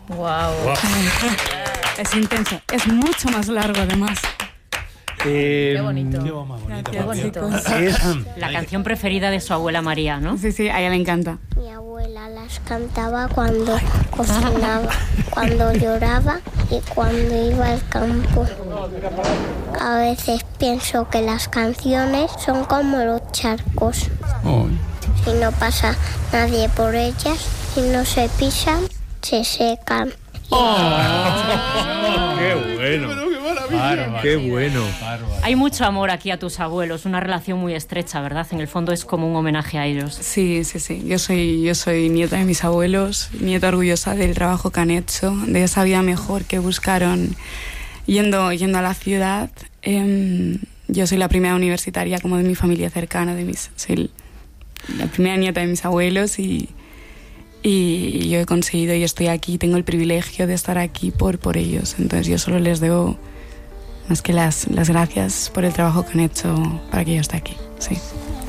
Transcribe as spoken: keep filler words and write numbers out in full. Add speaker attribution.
Speaker 1: Wow. Wow.
Speaker 2: Es intenso, es mucho más largo además.
Speaker 1: Eh, qué bonito.
Speaker 3: Qué más bonito.
Speaker 1: Qué bonito.
Speaker 4: Es la canción preferida de su abuela María, ¿no?
Speaker 2: Sí, sí, a ella le encanta.
Speaker 5: Mi abuela las cantaba cuando cocinaba, cuando lloraba y cuando iba al campo. A veces pienso que las canciones son como los charcos.
Speaker 3: Oh.
Speaker 5: Si no pasa nadie por ellas, si no se pisan, se secan.
Speaker 3: Oh.
Speaker 6: ¡Qué bueno!
Speaker 3: Pero qué maravilla.
Speaker 6: Bárbaro. ¡Qué bueno!
Speaker 3: Bárbaro.
Speaker 4: Hay mucho amor aquí a tus abuelos, una relación muy estrecha, ¿verdad? En el fondo es como un homenaje a ellos.
Speaker 2: Sí, sí, sí. Yo soy, yo soy nieta de mis abuelos, nieta orgullosa del trabajo que han hecho, de esa vida mejor que buscaron yendo, yendo a la ciudad. Eh, yo soy la primera universitaria como de mi familia cercana, de mis, soy la primera nieta de mis abuelos y, y yo he conseguido y estoy aquí, tengo el privilegio de estar aquí por, por ellos. Entonces yo solo les debo más que las, las gracias por el trabajo que han hecho para que yo esté aquí. Sí.